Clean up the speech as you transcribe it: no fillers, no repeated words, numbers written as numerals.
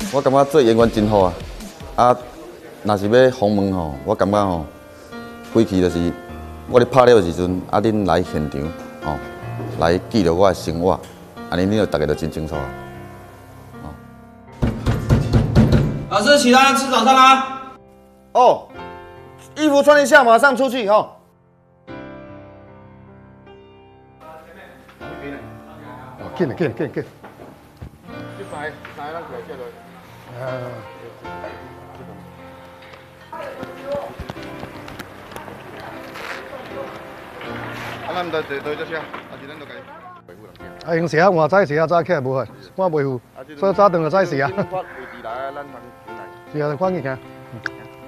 我感觉做演员真好啊！啊，若是要访问吼，我感觉吼，规期就是我咧拍了的时阵，啊，恁来现场吼，来记录我的生活，安尼恁就大家就真清楚啊。 老师，起来吃早餐啦！ 哦，衣服穿一下，马上出去哈。紧了，紧了，紧了，紧。 这排咱过来接落。咱唔得对这些，还是咱就该维护两件。 啊，用时啊，换早时啊，早起来无害，我维护，所以早顿就早时啊。 发位置来，咱通进来。 是啊，赶紧行。